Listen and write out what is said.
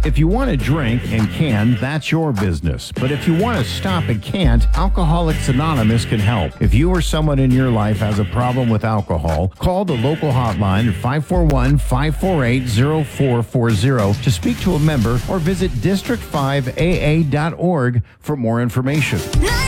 If you want to drink and can, that's your business. But if you want to stop and can't, Alcoholics Anonymous can help. If you or someone in your life has a problem with alcohol, call the local hotline at 541-548-0440 to speak to a member or visit district5aa.org for more information.